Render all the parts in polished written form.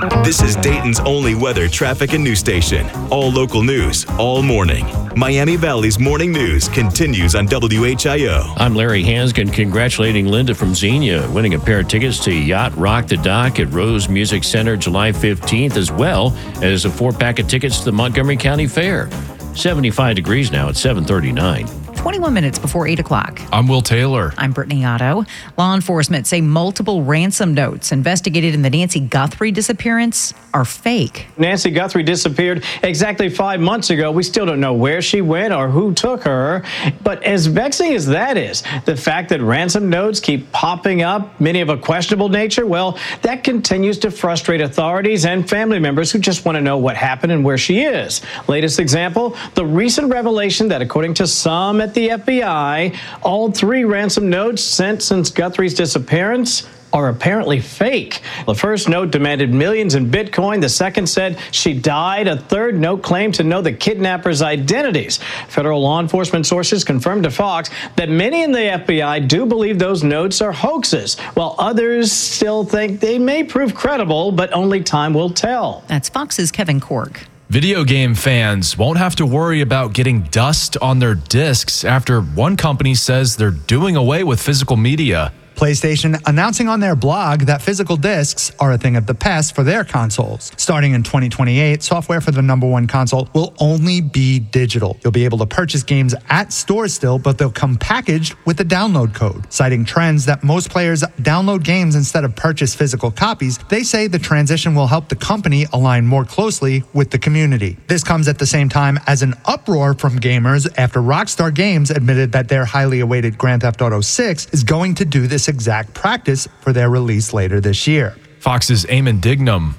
This is Dayton's only weather, traffic, and news station. All local news, all morning. Miami Valley's morning news continues on WHIO. I'm Larry Hansgen, congratulating Linda from Xenia, winning a pair of tickets to Yacht Rock the Dock at Rose Music Center July 15th, as well as a 4-pack of tickets to the Montgomery County Fair. 75 degrees now at 7:39. 21 minutes before 8 o'clock. I'm Will Taylor. I'm Brittany Otto. Law enforcement say multiple ransom notes investigated in the Nancy Guthrie disappearance are fake. Nancy Guthrie disappeared exactly 5 months ago. We still don't know where she went or who took her. But as vexing as that is, the fact that ransom notes keep popping up, many of a questionable nature, well, that continues to frustrate authorities and family members who just want to know what happened and where she is. Latest example, the recent revelation that according to some at the FBI, all 3 ransom notes sent since Guthrie's disappearance are apparently fake. The first note demanded millions in Bitcoin. The second said she died. A third note claimed to know the kidnappers' identities. Federal law enforcement sources confirmed to Fox that many in the FBI do believe those notes are hoaxes, while others still think they may prove credible, but only time will tell. That's Fox's Kevin Cork. Video game fans won't have to worry about getting dust on their discs after one company says they're doing away with physical media. PlayStation announcing on their blog that physical discs are a thing of the past for their consoles. Starting in 2028, software for the #1 console will only be digital. You'll be able to purchase games at stores still, but they'll come packaged with a download code. Citing trends that most players download games instead of purchase physical copies, they say the transition will help the company align more closely with the community. This comes at the same time as an uproar from gamers after Rockstar Games admitted that their highly awaited Grand Theft Auto 6 is going to do this exact practice for their release later this year. Fox's Eamon Dignam.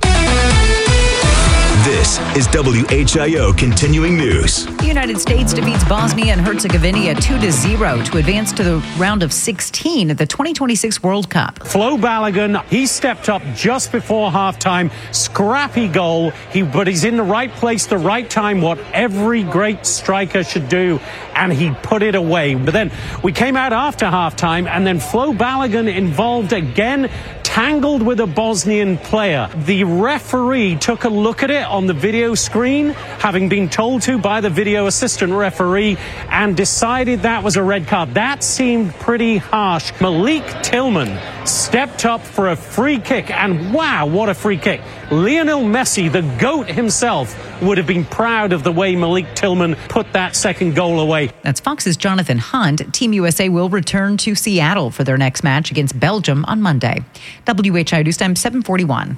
This is WHIO Continuing News. The United States defeats Bosnia and Herzegovina 2-0 to advance to the round of 16 at the 2026 World Cup. Flo Balogun, he stepped up just before halftime. Scrappy goal, but he's in the right place, the right time, what every great striker should do, and he put it away. But then we came out after halftime, and then Flo Balogun involved again, tangled with a Bosnian player. The referee took a look at it on the video screen, having been told to by the video assistant referee, and decided that was a red card. That seemed pretty harsh. Malik Tillman stepped up for a free kick, and wow, what a free kick. Lionel Messi, the GOAT himself, would have been proud of the way Malik Tillman put that second goal away. That's Fox's Jonathan Hunt. Team USA will return to Seattle for their next match against Belgium on Monday. WHIO News Time 7:41.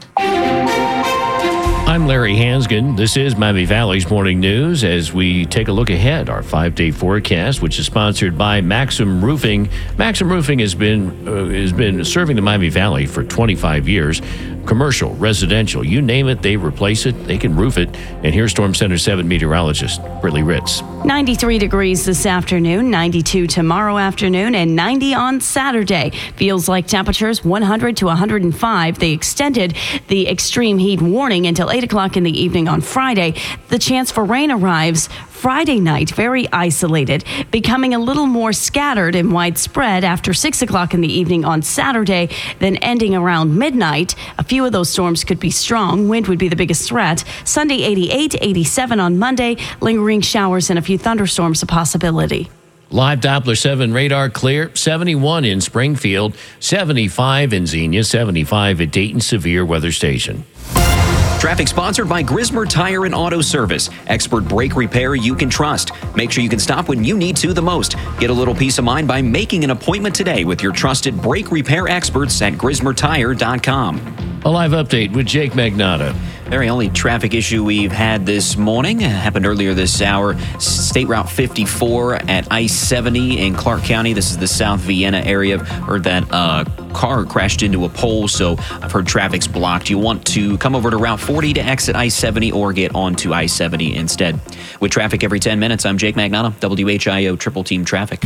I'm Larry Hansgen. This is Miami Valley's Morning News as we take a look ahead. Our 5-day forecast, which is sponsored by Maxim Roofing. Maxim Roofing has been serving the Miami Valley for 25 years. Commercial, residential, you name it, they replace it, they can roof it. And here's Storm Center 7 meteorologist Brittany Ritz. 93 degrees this afternoon, 92 tomorrow afternoon, and 90 on Saturday. Feels like temperatures 100 to 105. They extended the extreme heat warning until 8 o'clock in the evening on Friday. The chance for rain arrives Friday night, very isolated, becoming a little more scattered and widespread after 6 o'clock in the evening on Saturday, then ending around midnight. A few of those storms could be strong. Wind would be the biggest threat. Sunday, 88, 87 on Monday. Lingering showers and a few thunderstorms a possibility. Live Doppler 7 radar clear, 71 in Springfield, 75 in Xenia, 75 at Dayton Severe Weather Station. Traffic sponsored by Grismer Tire and Auto Service. Expert brake repair you can trust. Make sure you can stop when you need to the most. Get a little peace of mind by making an appointment today with your trusted brake repair experts at GrismerTire.com. A live update with Jake Magnotta. Very only traffic issue we've had this morning happened earlier this hour. State Route 54 at I-70 in Clark County. This is the South Vienna area. I've heard that car crashed into a pole, so I've heard traffic's blocked. You want to come over to Route 40 to exit I-70 or get onto I-70 instead. With traffic every 10 minutes, I'm Jake Magnotta, WHIO Triple Team Traffic.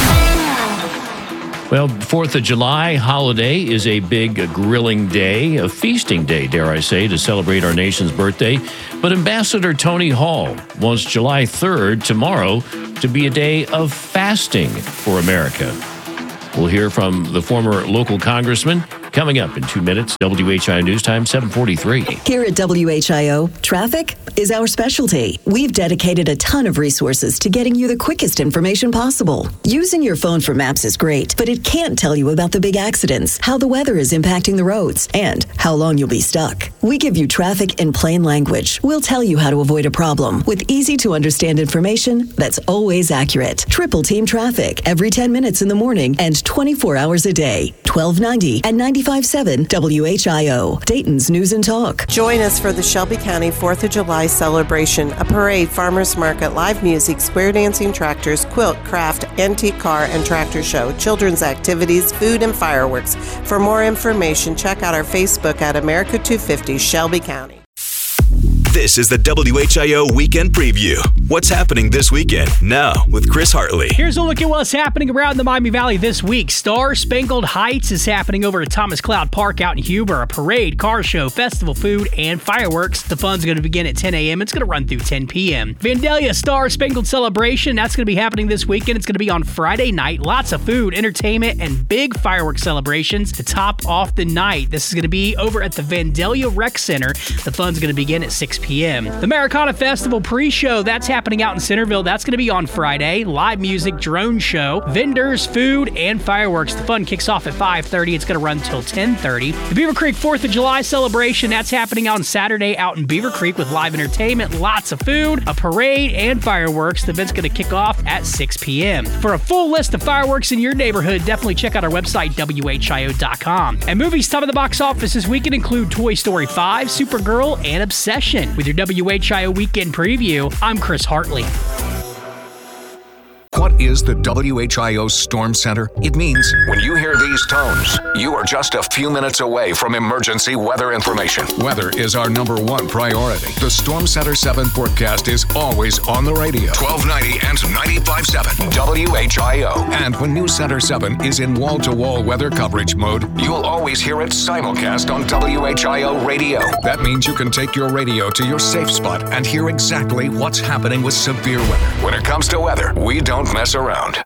Well, 4th of July holiday is a big grilling day, a feasting day, dare I say, to celebrate our nation's birthday. But Ambassador Tony Hall wants July 3rd, tomorrow, to be a day of fasting for America. We'll hear from the former local congressman Coming up in 2 minutes, WHIO News Time, 7:43. Here at WHIO, traffic is our specialty. We've dedicated a ton of resources to getting you the quickest information possible. Using your phone for maps is great, but it can't tell you about the big accidents, how the weather is impacting the roads, and how long you'll be stuck. We give you traffic in plain language. We'll tell you how to avoid a problem with easy-to-understand information that's always accurate. Triple Team Traffic every 10 minutes in the morning and 24 hours a day. 1290 and 95.7 WHIO, Dayton's News and Talk. Join us for the Shelby County 4th of July celebration, a parade, farmers market, live music, square dancing tractors, quilt, craft, antique car, and tractor show, children's activities, food, and fireworks. For more information, check out our Facebook at America 250 Shelby County. This is the WHIO Weekend Preview. What's happening this weekend? Now with Chris Hartley. Here's a look at what's happening around the Miami Valley this week. Star Spangled Heights is happening over at Thomas Cloud Park out in Huber. A parade, car show, festival food, and fireworks. The fun's going to begin at 10 a.m. It's going to run through 10 p.m. Vandalia Star Spangled Celebration. That's going to be happening this weekend. It's going to be on Friday night. Lots of food, entertainment, and big fireworks celebrations to top off the night. This is going to be over at the Vandalia Rec Center. The fun's going to begin at 6 p.m. The Americana Festival pre-show, that's happening out in Centerville. That's going to be on Friday. Live music, drone show, vendors, food, and fireworks. The fun kicks off at 5:30. It's going to run until 10:30. The Beaver Creek 4th of July celebration, that's happening on Saturday out in Beaver Creek with live entertainment, lots of food, a parade, and fireworks. The event's going to kick off at 6 p.m. For a full list of fireworks in your neighborhood, definitely check out our website, WHIO.com. And movies top of the box office this weekend include Toy Story 5, Supergirl, and Obsession. With your WHIO Weekend Preview, I'm Chris Hartley. What is the WHIO Storm Center? It means when you hear these tones, you are just a few minutes away from emergency weather information. Weather is our #1 priority. The Storm Center 7 forecast is always on the radio. 1290 and 95.7 WHIO. And when News Center 7 is in wall-to-wall weather coverage mode, you'll always hear it simulcast on WHIO radio. That means you can take your radio to your safe spot and hear exactly what's happening with severe weather. When it comes to weather, we don't mess around.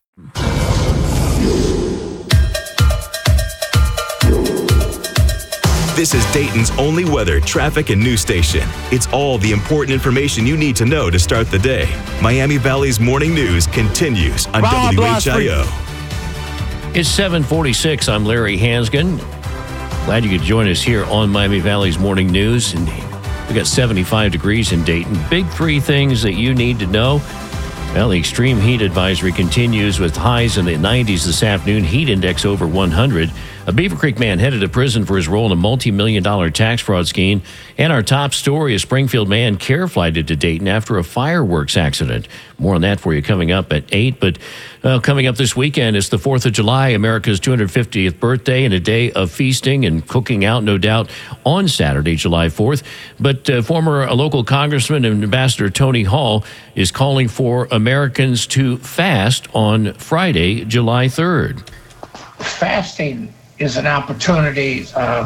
This is Dayton's only weather, traffic, and news station. It's all the important information you need to know to start the day. Miami Valley's morning news continues on WHIO. It's 7:46. I'm Larry Hansgen. Glad you could join us here on Miami Valley's morning news. And we got 75 degrees in Dayton. Big 3 things that you need to know. Well, the extreme heat advisory continues with highs in the 90s this afternoon. Heat index over 100. A Beaver Creek man headed to prison for his role in a multi-million-dollar tax fraud scheme. And our top story, a Springfield man care flighted to Dayton after a fireworks accident. More on that for you coming up at 8. But coming up this weekend is the 4th of July, America's 250th birthday, and a day of feasting and cooking out, no doubt, on Saturday, July 4th. But former local congressman and Ambassador Tony Hall is calling for Americans to fast on Friday, July 3rd. Fasting is an opportunity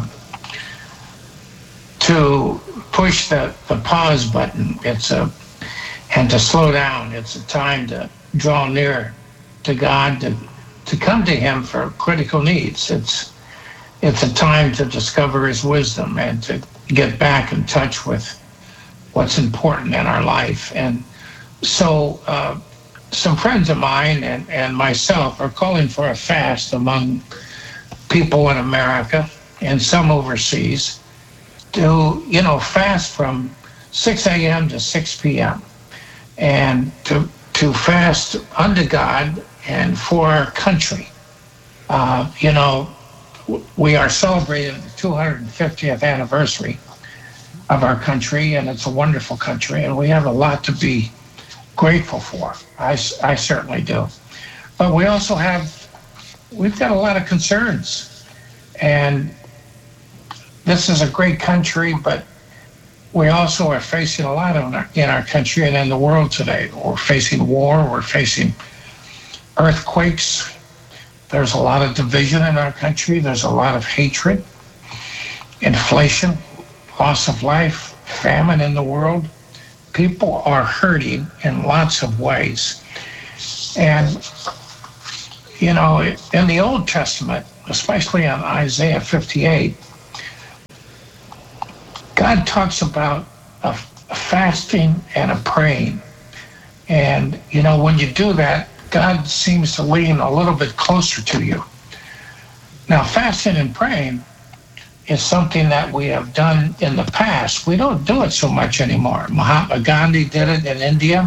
to push the pause button. And to slow down. It's a time to draw near to God, to come to Him for critical needs. It's a time to discover His wisdom and to get back in touch with what's important in our life. And so some friends of mine and myself are calling for a fast among people in America and some overseas to, fast from 6 a.m. to 6 p.m. and to fast unto God and for our country. We are celebrating the 250th anniversary of our country, and it's a wonderful country, and we have a lot to be grateful for. I certainly do. But we've got a lot of concerns, and this is a great country, but we also are facing a lot in our country and in the world today. We're facing war, we're facing earthquakes. There's a lot of division in our country. There's a lot of hatred, inflation, loss of life, famine in the world. People are hurting in lots of ways. And, you know, in the Old Testament, especially in Isaiah 58, God talks about a fasting and a praying. And, you know, when you do that, God seems to lean a little bit closer to you. Now, fasting and praying is something that we have done in the past. We don't do it so much anymore. Mahatma Gandhi did it in India.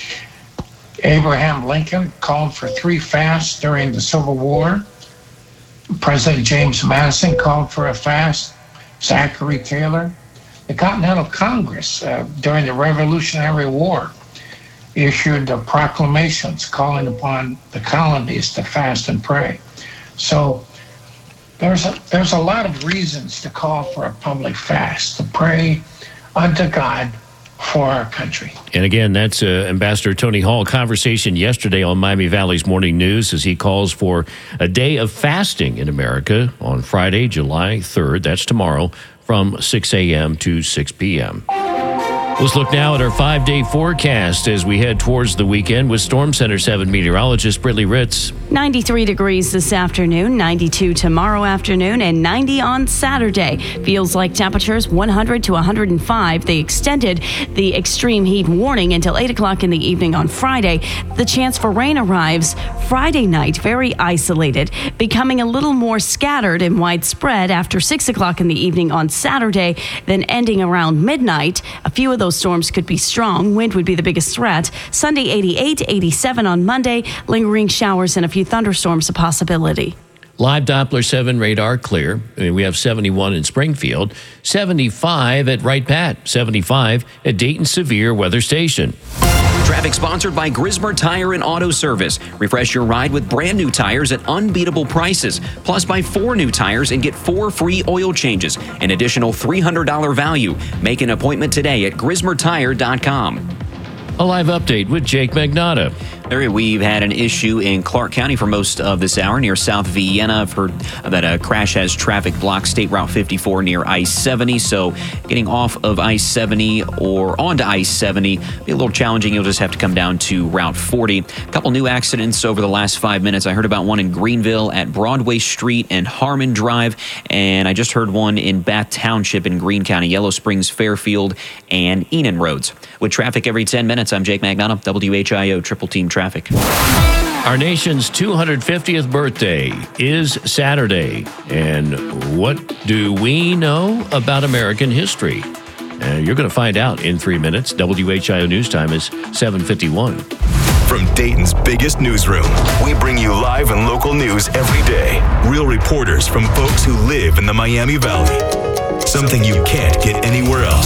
Abraham Lincoln called for 3 fasts during the Civil War. President James Madison called for a fast. Zachary Taylor. The Continental Congress during the Revolutionary War issued proclamations calling upon the colonies to fast and pray. So there's a lot of reasons to call for a public fast, to pray unto God for our country. And again, that's Ambassador Tony Hall conversation yesterday on Miami Valley's Morning News as he calls for a day of fasting in America on Friday, July 3rd. That's tomorrow from 6 a.m. to 6 p.m. Let's look now at our 5-day forecast as we head towards the weekend with Storm Center 7 meteorologist Brittany Ritz. 93 degrees this afternoon, 92 tomorrow afternoon, and 90 on Saturday. Feels like temperatures 100 to 105. They extended the extreme heat warning until 8 o'clock in the evening on Friday. The chance for rain arrives Friday night, very isolated, becoming a little more scattered and widespread after 6 o'clock in the evening on Saturday, then ending around midnight. A few of those storms could be strong. Wind would be the biggest threat. Sunday, 88, 87 on Monday. Lingering showers and a few thunderstorms a possibility. Live Doppler 7 radar clear. We have 71 in Springfield, 75 at Wright Pat, 75 at Dayton Severe Weather Station. Traffic sponsored by Grismer Tire and Auto Service. Refresh your ride with brand new tires at unbeatable prices. Plus, buy 4 new tires and get 4 free oil changes. An additional $300 value. Make an appointment today at grismertire.com. A live update with Jake Magnotta. We've had an issue in Clark County for most of this hour near South Vienna. I've heard that a crash has traffic blocked State Route 54 near I-70. So getting off of I-70 or onto I-70 be a little challenging. You'll just have to come down to Route 40. A couple new accidents over the last 5 minutes. I heard about one in Greenville at Broadway Street and Harmon Drive. And I just heard one in Bath Township in Greene County, Yellow Springs, Fairfield, and Enon Roads. With traffic every 10 minutes, I'm Jake Magnotta, WHIO Triple Team Traffic. Our nation's 250th birthday is Saturday. And what do we know about American history? You're going to find out in 3 minutes. WHIO News Time is 7:51. From Dayton's biggest newsroom, we bring you live and local news every day. Real reporters from folks who live in the Miami Valley. Something you can't get anywhere else.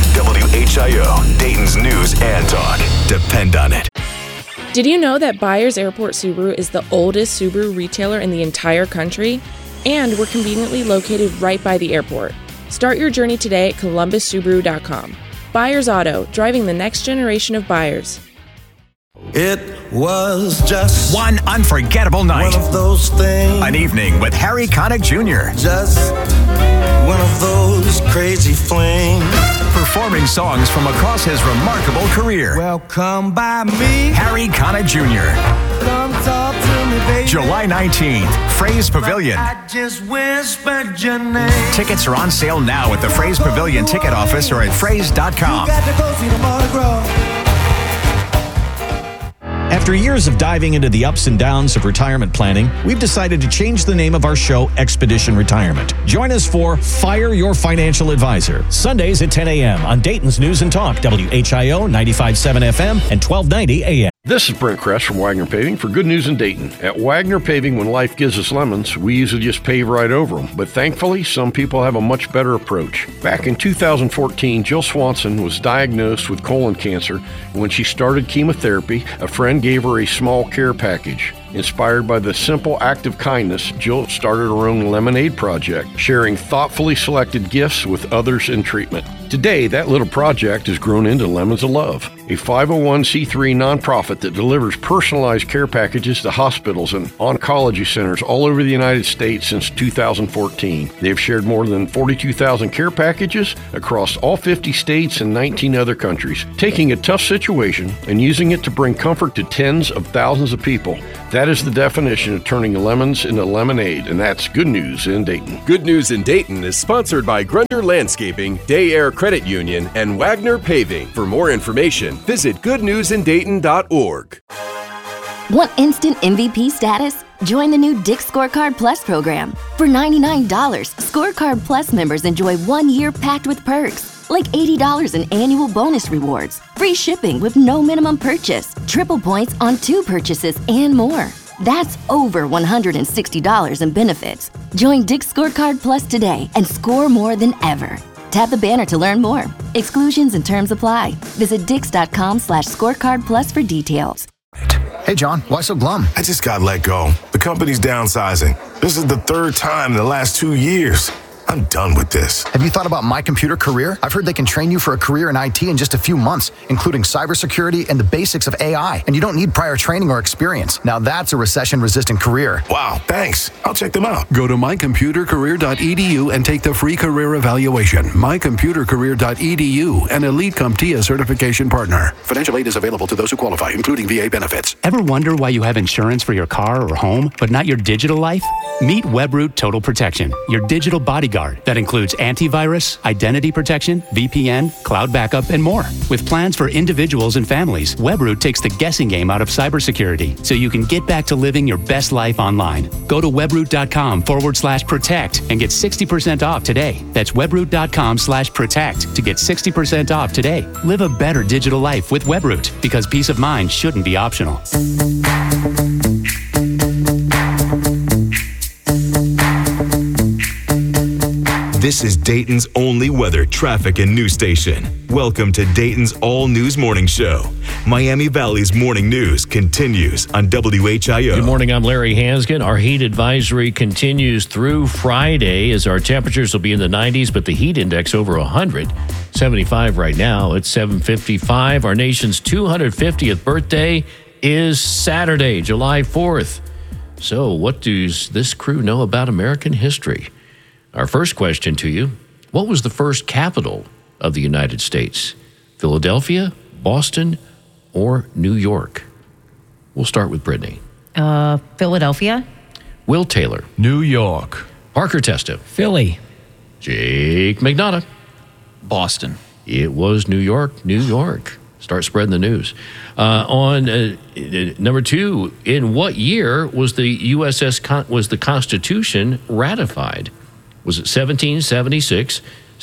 WHIO, Dayton's news and talk. Depend on it. Did you know that Byers Airport Subaru is the oldest Subaru retailer in the entire country? And we're conveniently located right by the airport. Start your journey today at columbussubaru.com. Byers Auto, driving the next generation of buyers. It was just one unforgettable night. One of those things. An evening with Harry Connick Jr. Just one of those crazy flings. Performing songs from across his remarkable career. Well, come by me. Harry Connick Jr. Come talk to me, baby. July 19th, Fraze Pavilion. I just whispered your name. Tickets are on sale now at the Fraze Pavilion ticket office or at fraze.com. You got to go see the Mardi Gras. After years of diving into the ups and downs of retirement planning, we've decided to change the name of our show, Expedition Retirement. Join us for Fire Your Financial Advisor, Sundays at 10 a.m. on Dayton's News and Talk, WHIO 95.7 FM and 1290 AM. This is Brent Kress from Wagner Paving for Good News in Dayton. At Wagner Paving, when life gives us lemons, we usually just pave right over them. But thankfully, some people have a much better approach. Back in 2014, Jill Swanson was diagnosed with colon cancer. When she started chemotherapy, a friend gave her a small care package. Inspired by the simple act of kindness, Jill started her own lemonade project, sharing thoughtfully selected gifts with others in treatment. Today, that little project has grown into Lemons of Love, a 501c3 nonprofit that delivers personalized care packages to hospitals and oncology centers all over the United States since 2014. They've shared more than 42,000 care packages across all 50 states and 19 other countries, taking a tough situation and using it to bring comfort to tens of thousands of people. That That is the definition of turning lemons into lemonade, and that's good news in Dayton. Good News in Dayton is sponsored by Grunder Landscaping, Day Air Credit Union, and Wagner Paving. For more information, visit goodnewsindayton.org. Want instant MVP status? Join the new Dick's Scorecard Plus program. For $99, Scorecard Plus members enjoy 1 year packed with perks, like $80 in annual bonus rewards, free shipping with no minimum purchase, triple points on 2 purchases, and more. That's over $160 in benefits. Join Dick's Scorecard Plus today and score more than ever. Tap the banner to learn more. Exclusions and terms apply. Visit dix.com/scorecard plus for details. Hey, John, why so glum? I just got let go. The company's downsizing. This is the 3rd time in the last 2 years. I'm done with this. Have you thought about My Computer Career? I've heard they can train you for a career in IT in just a few months, including cybersecurity and the basics of AI. And you don't need prior training or experience. Now that's a recession-resistant career. Wow, thanks. I'll check them out. Go to mycomputercareer.edu and take the free career evaluation. mycomputercareer.edu, an Elite CompTIA certification partner. Financial aid is available to those who qualify, including VA benefits. Ever wonder why you have insurance for your car or home, but not your digital life? Meet Webroot Total Protection, your digital bodyguard that includes antivirus, identity protection, VPN, cloud backup, and more. With plans for individuals and families, Webroot takes the guessing game out of cybersecurity so you can get back to living your best life online. Go to webroot.com/protect and get 60% off today. That's webroot.com/protect to get 60% off today. Live a better digital life with Webroot, because peace of mind shouldn't be optional. This is Dayton's only weather, traffic, and news station. Welcome to Dayton's All News Morning Show. Miami Valley's morning news continues on WHIO. Good morning, I'm Larry Hansgen. Our heat advisory continues through Friday as our temperatures will be in the 90s, but the heat index over 100. 75 right now. It's 7:55. Our nation's 250th birthday is Saturday, July 4th. So what does this crew know about American history? Our first question to you, what was the first capital of the United States? Philadelphia, Boston, or New York? We'll start with Brittany. Philadelphia. Will Taylor. New York. Parker Testa. Philly. Jake McDonough. Boston. It was New York, New York. Start spreading the news. Number 2, in what year was the was the Constitution ratified? Was it 1776,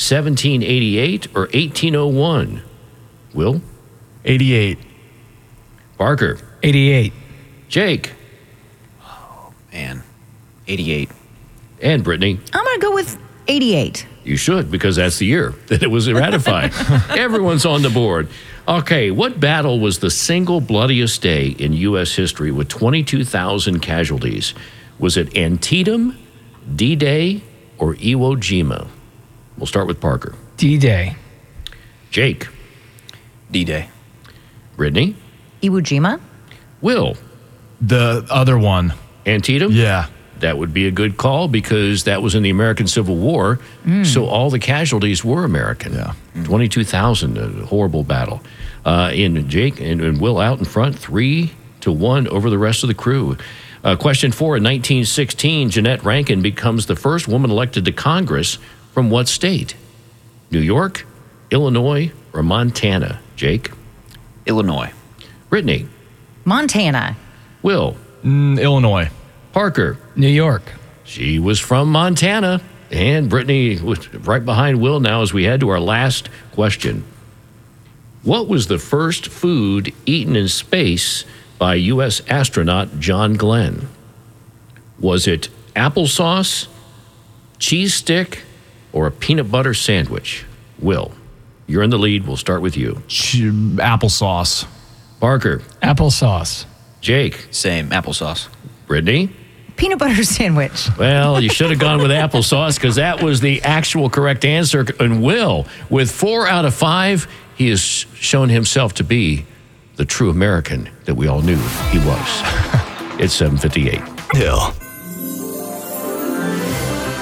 1788, or 1801? Will? 88. Parker? 88. Jake? Oh, man. 88. And Brittany? I'm going to go with 88. You should, because that's the year that it was ratified. Everyone's on the board. Okay, what battle was the single bloodiest day in U.S. history with 22,000 casualties? Was it Antietam, D-Day, or Iwo Jima? We'll start with Parker. D-Day. Jake. D-Day. Brittany. Iwo Jima. Will. The other one. Antietam? Yeah. That would be a good call because that was in the American Civil War. So all the casualties were American. Yeah. 22,000, a horrible battle. In Jake and Will out in front, 3-1 over the rest of the crew. Question 4, in 1916, Jeannette Rankin becomes the first woman elected to Congress from what state? New York, Illinois, or Montana? Jake? Illinois. Brittany? Montana. Will? Illinois. Parker? New York. She was from Montana. And Brittany was right behind Will now as we head to our last question. What was the first food eaten in space by U.S. astronaut John Glenn? Was it applesauce, cheese stick, or a peanut butter sandwich? Will, you're in the lead. We'll start with you. Applesauce. Parker. Applesauce. Jake. Same, applesauce. Brittany. Peanut butter sandwich. Well, you should have gone with applesauce because that was the actual correct answer. And Will, with 4 out of 5, he has shown himself to be the true American that we all knew he was. It's 7:58. Hill.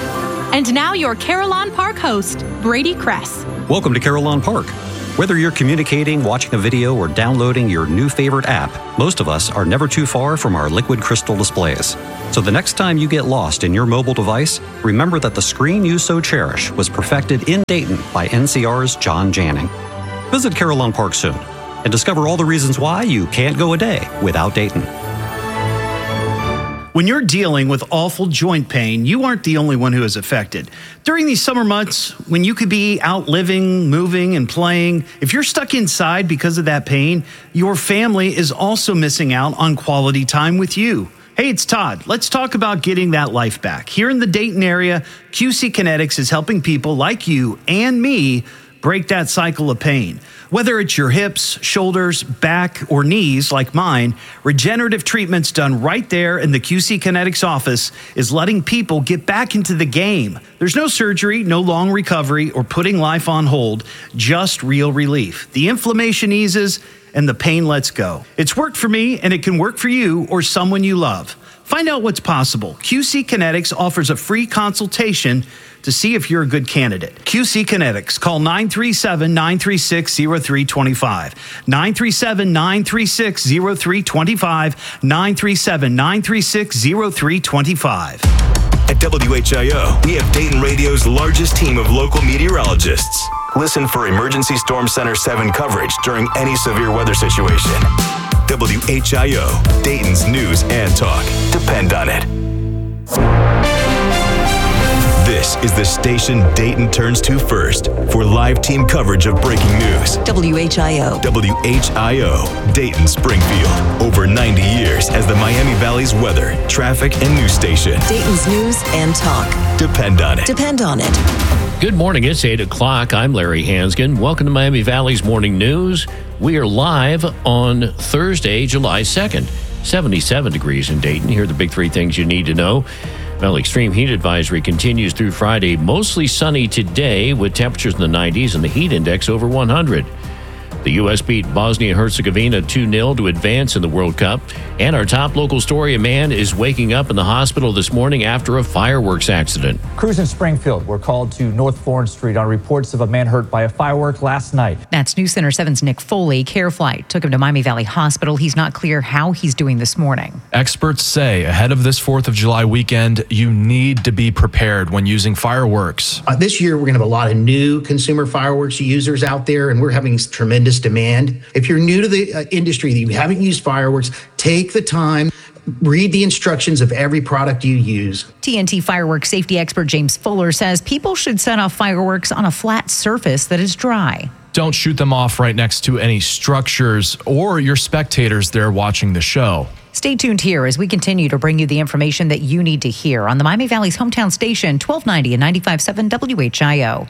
And now your Carillon Park host, Brady Kress. Welcome to Carillon Park. Whether you're communicating, watching a video, or downloading your new favorite app, most of us are never too far from our liquid crystal displays. So the next time you get lost in your mobile device, remember that the screen you so cherish was perfected in Dayton by NCR's John Janning. Visit Carillon Park soon and discover all the reasons why you can't go a day without Dayton. When you're dealing with awful joint pain, you aren't the only one who is affected. During these summer months, when you could be out living, moving, and playing, if you're stuck inside because of that pain, your family is also missing out on quality time with you. Hey, it's Todd. Let's talk about getting that life back. Here in the Dayton area, QC Kinetics is helping people like you and me break that cycle of pain. Whether it's your hips, shoulders, back, or knees like mine, regenerative treatments done right there in the QC Kinetics office is letting people get back into the game. There's no surgery, no long recovery, or putting life on hold, just real relief. The inflammation eases and the pain lets go. It's worked for me, and it can work for you or someone you love. Find out what's possible. QC Kinetics offers a free consultation to see if you're a good candidate. QC Kinetics. Call 937-936-0325. 937-936-0325. 937-936-0325. At WHIO, we have Dayton Radio's largest team of local meteorologists. Listen for Emergency Storm Center 7 coverage during any severe weather situation. WHIO, Dayton's news and talk. Depend on it. This is the station Dayton turns to first for live team coverage of breaking news. WHIO. WHIO, Dayton Springfield. Over 90 years as the Miami Valley's weather, traffic, and news station. Dayton's news and talk. Depend on it. Depend on it. Good morning. It's 8 o'clock. I'm Larry Hansgen. Welcome to Miami Valley's Morning News. We are live on Thursday, July 2nd. 77 degrees in Dayton. Here are the big three things you need to know. Well, extreme heat advisory continues through Friday. Mostly sunny today with temperatures in the 90s and the heat index over 100. The U.S. beat Bosnia-Herzegovina 2-0 to advance in the World Cup. And our top local story, a man is waking up in the hospital this morning after a fireworks accident. Crews in Springfield were called to North Florence Street on reports of a man hurt by a firework last night. That's News Center 7's Nick Foley. Care Flight took him to Miami Valley Hospital. He's not clear how he's doing this morning. Experts say ahead of this 4th of July weekend, you need to be prepared when using fireworks. This year, we're going to have a lot of new consumer fireworks users out there, and we're having tremendous demand. If you're new to the industry, that you haven't used fireworks, take the time, read the instructions of every product you use. TNT fireworks safety expert James Fuller says people should set off fireworks on a flat surface that is dry. Don't shoot them off right next to any structures or your spectators there watching the show. Stay tuned here as we continue to bring you the information that you need to hear on the Miami Valley's hometown station, 1290 and 95.7 WHIO.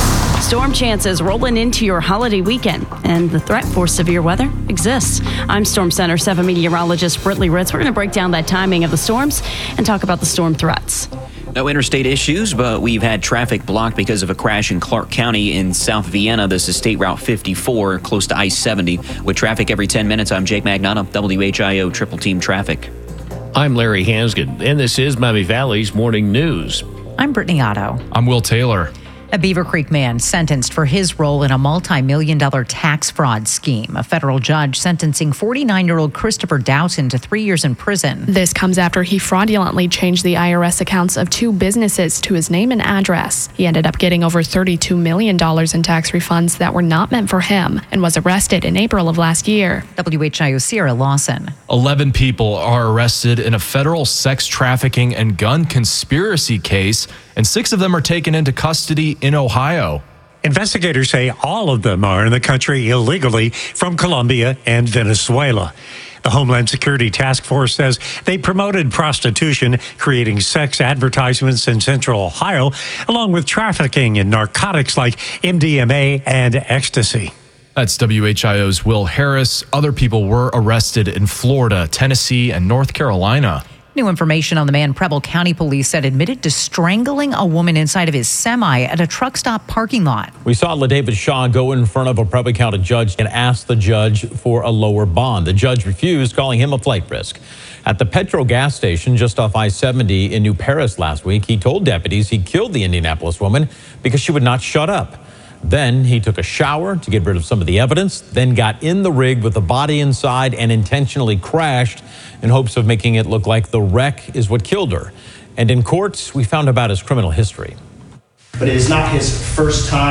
Storm chances rolling into your holiday weekend, and the threat for severe weather exists. I'm Storm Center 7 meteorologist Britley Ritz. We're going to break down that timing of the storms and talk about the storm threats. No interstate issues, but we've had traffic blocked because of a crash in Clark County in South Vienna. This is State Route 54, close to I-70. With traffic every 10 minutes, I'm Jake Magnata, WHIO Triple Team Traffic. I'm Larry Hansgen, and this is Miami Valley's Morning News. I'm Brittany Otto. I'm Will Taylor. A Beaver Creek man sentenced for his role in a multi-million-dollar tax fraud scheme. A federal judge sentencing 49-year-old Christopher Doughton to 3 years in prison. This comes after he fraudulently changed the IRS accounts of 2 businesses to his name and address. He ended up getting over $32 million in tax refunds that were not meant for him and was arrested in April of last year. WHIO Sierra Lawson. 11 people are arrested in a federal sex trafficking and gun conspiracy case, and 6 of them are taken into custody in Ohio. Investigators say all of them are in the country illegally from Colombia and Venezuela. The Homeland Security Task Force says they promoted prostitution, creating sex advertisements in Central Ohio, along with trafficking in narcotics like MDMA and ecstasy. That's WHIO's Will Harris. Other people were arrested in Florida, Tennessee, and North Carolina. New information on the man Preble County Police said admitted to strangling a woman inside of his semi at a truck stop parking lot. We saw LaDavid Shaw go in front of a Preble County judge and ask the judge for a lower bond. The judge refused, calling him a flight risk. At the Petro gas station just off I-70 in New Paris last week, he told deputies he killed the Indianapolis woman because she would not shut up. Then he took a shower to get rid of some of the evidence, then got in the rig with the body inside and intentionally crashed in hopes of making it look like the wreck is what killed her. And in court, we found about his criminal history. But it is not his first time